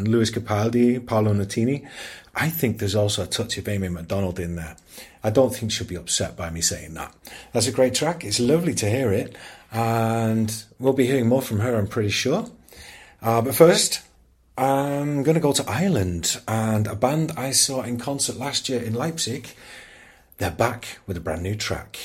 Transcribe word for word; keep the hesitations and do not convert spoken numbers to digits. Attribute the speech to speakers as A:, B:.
A: and Lewis Capaldi, Paolo Nutini. I think there's also a touch of Amy MacDonald in there. I don't think she'll be upset by me saying that. That's a great track. It's lovely to hear it. And we'll be hearing more from her, I'm pretty sure. Uh, but first, I'm going to go to Ireland. And a band I saw in concert last year in Leipzig, they're back with a brand new track.